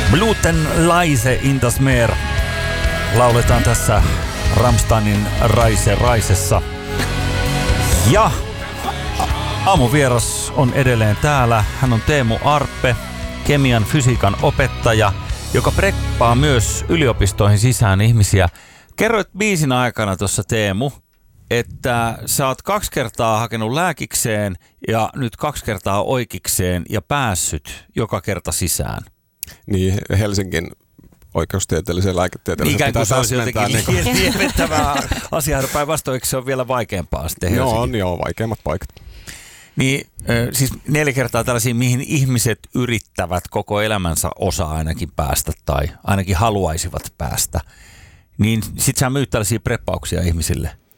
Bluten Leise in das Meer lauletaan tässä Rammsteinin Raisessa. Ja aamuvieras on edelleen täällä. Hän on Teemu Arppe, kemian fysiikan opettaja, joka preppaa myös yliopistoihin sisään ihmisiä. Kerroit biisin aikana tuossa, Teemu, että sä oot 2 kertaa hakenut lääkikseen ja nyt 2 kertaa oikeikseen ja päässyt joka kerta sisään. Niin, Helsingin oikeustieteelliseen lääketieteelliseen ikään kuin se olisi täsmentää. jotenkin lievettävää asiaa päinvastoin, eikö se ole vielä vaikeampaa sitten Helsingin? Joo, vaikeimmat paikat. Niin, siis 4 kertaa tällaisia, mihin ihmiset yrittävät koko elämänsä osa ainakin päästä tai ainakin haluaisivat päästä. Niin sit sä myyt tällaisia preppauksia ihmisille.